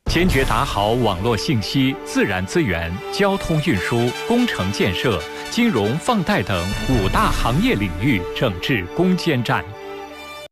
坚决打好网络信息、自然资源、交通运输、工程建设、金融放贷等5大行业领域整治攻坚战。